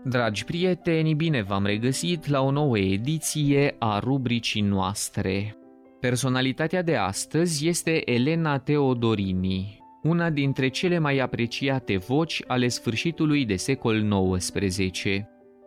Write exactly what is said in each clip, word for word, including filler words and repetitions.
Dragi prieteni, bine v-am regăsit la o nouă ediție a rubricii noastre. Personalitatea de astăzi este Elena Teodorini, una dintre cele mai apreciate voci ale sfârșitului de secol nouăsprezece.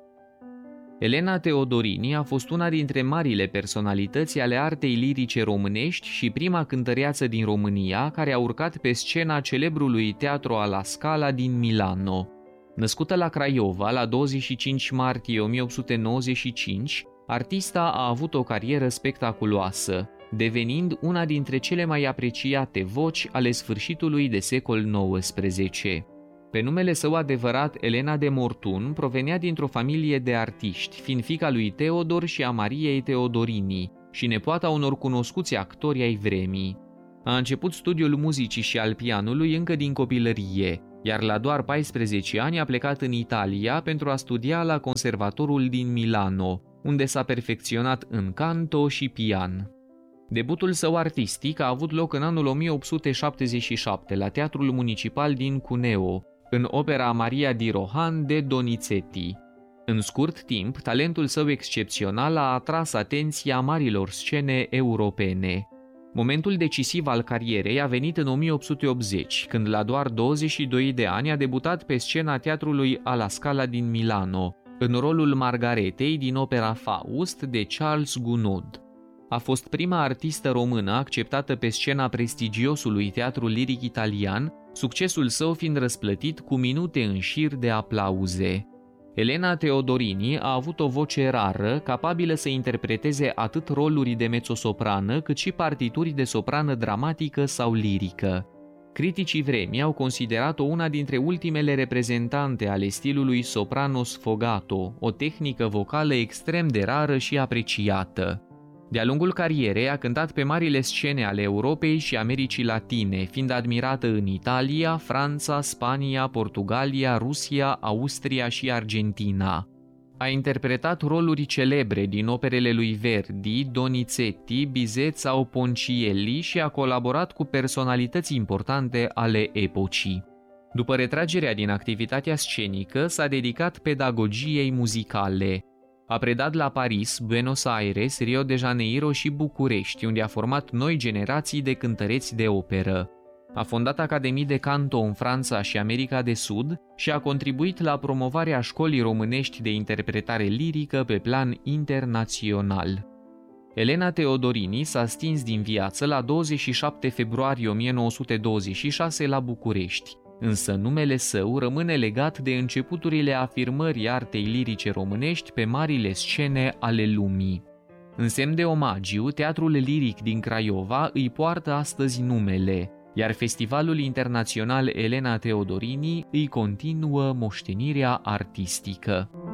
Elena Teodorini a fost una dintre marile personalități ale artei lirice românești și prima cântăreață din România care a urcat pe scena celebrului Teatro alla Scala din Milano. Născută la Craiova la douăzeci și cinci martie o mie opt sute nouăzeci și cinci, artista a avut o carieră spectaculoasă, devenind una dintre cele mai apreciate voci ale sfârșitului de secol nouăsprezece. Pe numele său adevărat, Elena de Mortun, provenea dintr-o familie de artiști, fiind fiica lui Teodor și a Mariei Teodorini și nepoata unor cunoscuți actori ai vremii. A început studiul muzicii și al pianului încă din copilărie, iar la doar paisprezece ani a plecat în Italia pentru a studia la Conservatorul din Milano, unde s-a perfecționat în canto și pian. Debutul său artistic a avut loc în anul o mie opt sute șaptezeci și șapte la Teatrul Municipal din Cuneo, în opera Maria di Rohan de Donizetti. În scurt timp, talentul său excepțional a atras atenția marilor scene europene. Momentul decisiv al carierei a venit în o mie opt sute optzeci, când la doar douăzeci și doi de ani a debutat pe scena Teatrului alla Scala din Milano, în rolul Margaretei din opera Faust de Charles Gounod. A fost prima artistă română acceptată pe scena prestigiosului teatru liric italian, succesul său fiind răsplătit cu minute în șir de aplauze. Elena Teodorini a avut o voce rară, capabilă să interpreteze atât roluri de mezzosoprană, cât și partituri de soprană dramatică sau lirică. Criticii vremii au considerat-o una dintre ultimele reprezentante ale stilului soprano sfogato, o tehnică vocală extrem de rară și apreciată. De-a lungul carierei a cântat pe marile scene ale Europei și Americii Latine, fiind admirată în Italia, Franța, Spania, Portugalia, Rusia, Austria și Argentina. A interpretat roluri celebre din operele lui Verdi, Donizetti, Bizet sau Ponchielli și a colaborat cu personalități importante ale epocii. După retragerea din activitatea scenică, s-a dedicat pedagogiei muzicale. A predat la Paris, Buenos Aires, Rio de Janeiro și București, unde a format noi generații de cântăreți de operă. A fondat academii de canto în Franța și America de Sud și a contribuit la promovarea școlii românești de interpretare lirică pe plan internațional. Elena Teodorini s-a stins din viață la douăzeci și șapte februarie o mie nouă sute douăzeci și șase la București. Însă numele său rămâne legat de începuturile afirmării artei lirice românești pe marile scene ale lumii. În semn de omagiu, Teatrul Liric din Craiova îi poartă astăzi numele, iar Festivalul Internațional Elena Teodorini îi continuă moștenirea artistică.